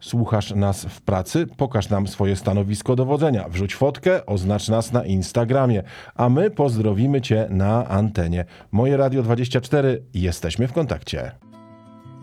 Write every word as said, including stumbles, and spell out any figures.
Słuchasz nas w pracy? Pokaż nam swoje stanowisko dowodzenia. Wrzuć fotkę, oznacz nas na Instagramie, a my pozdrowimy Cię na antenie. Moje Radio dwadzieścia cztery, jesteśmy w kontakcie.